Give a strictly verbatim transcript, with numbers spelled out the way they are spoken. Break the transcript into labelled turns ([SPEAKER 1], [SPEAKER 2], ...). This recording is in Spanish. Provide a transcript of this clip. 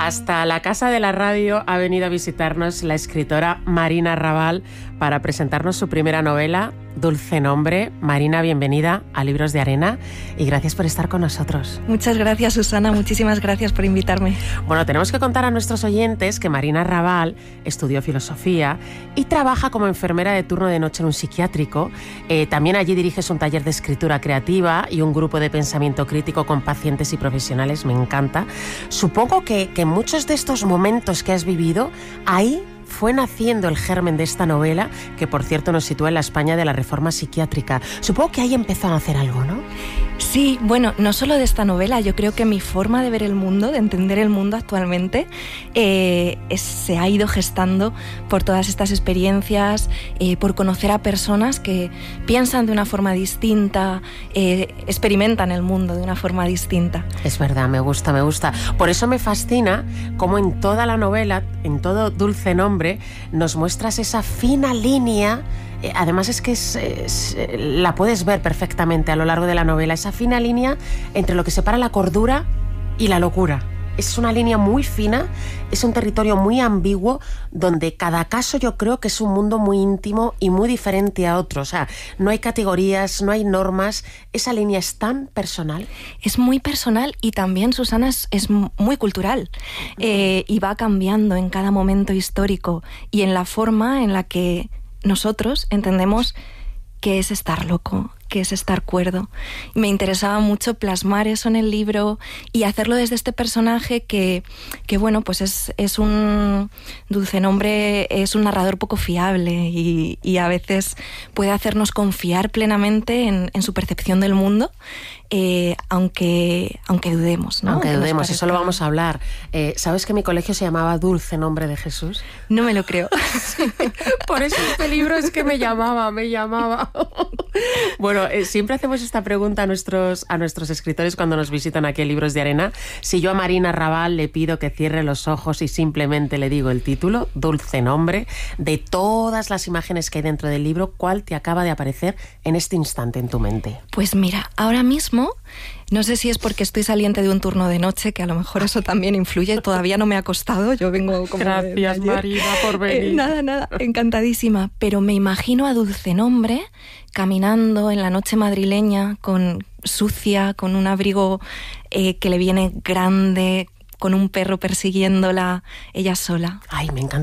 [SPEAKER 1] Hasta la Casa de la Radio ha venido a visitarnos la escritora Marina Raval para presentarnos su primera novela, Dulce Nombre. Marina, bienvenida a Libros de Arena y gracias por estar con nosotros.
[SPEAKER 2] Muchas gracias, Susana. Muchísimas gracias por invitarme.
[SPEAKER 1] Bueno, tenemos que contar a nuestros oyentes que Marina Raval estudió filosofía y trabaja como enfermera de turno de noche en un psiquiátrico. Eh, también allí diriges un taller de escritura creativa y un grupo de pensamiento crítico con pacientes y profesionales. Me encanta. Supongo que, que en muchos de estos momentos que has vivido, ahí fue naciendo el germen de esta novela, que por cierto nos sitúa en la España de la Reforma psiquiátrica. Supongo que ahí empezó a nacer algo, ¿no?
[SPEAKER 2] Sí, bueno, no solo de esta novela, yo creo que mi forma de ver el mundo, de entender el mundo actualmente, eh, es, se ha ido gestando por todas estas experiencias, eh, por conocer a personas que piensan de una forma distinta, eh, experimentan el mundo de una forma distinta.
[SPEAKER 1] Es verdad, me gusta, me gusta. Por eso me fascina cómo en toda la novela, en todo Dulce Nombre, nos muestras esa fina línea. Además es que es, es, la puedes ver perfectamente a lo largo de la novela, esa fina línea entre lo que separa la cordura y la locura. Es una línea muy fina, es un territorio muy ambiguo donde cada caso yo creo que es un mundo muy íntimo y muy diferente a otro. O sea, no hay categorías, no hay normas. Esa línea es tan personal.
[SPEAKER 2] Es muy personal y también, Susana, es, es muy cultural. Eh, y va cambiando en cada momento histórico y en la forma en la que nosotros entendemos qué es estar loco, qué es estar cuerdo. Me interesaba mucho plasmar eso en el libro y hacerlo desde este personaje que, que bueno, pues es, es un Dulce Nombre, es un narrador poco fiable y, y a veces puede hacernos confiar plenamente en, en su percepción del mundo, eh, aunque, aunque dudemos, ¿no?
[SPEAKER 1] Aunque
[SPEAKER 2] Que
[SPEAKER 1] dudemos,
[SPEAKER 2] parezca...
[SPEAKER 1] eso lo vamos a hablar. Eh, ¿Sabes que mi colegio se llamaba Dulce Nombre de Jesús?
[SPEAKER 2] No me lo creo.
[SPEAKER 1] Sí, por eso este libro es que me llamaba, me llamaba. Bueno, eh, siempre hacemos esta pregunta a nuestros, a nuestros escritores cuando nos visitan aquí en Libros de Arena. Si yo a Marina Raval le pido que cierre los ojos y simplemente le digo el título, Dulce Nombre, de todas las imágenes que hay dentro del libro, ¿cuál te acaba de aparecer en este instante en tu mente?
[SPEAKER 2] Pues mira, ahora mismo, no sé si es porque estoy saliente de un turno de noche, que a lo mejor eso también influye, todavía no me ha acostado, yo vengo como
[SPEAKER 1] Gracias,
[SPEAKER 2] de, de ayer.
[SPEAKER 1] Marina, por venir.
[SPEAKER 2] Eh, nada, nada, encantadísima, pero me imagino a Dulce Nombre caminando en la noche madrileña, con sucia, con un abrigo eh, que le viene grande, con un perro persiguiéndola, ella sola.
[SPEAKER 1] Ay, me encanta.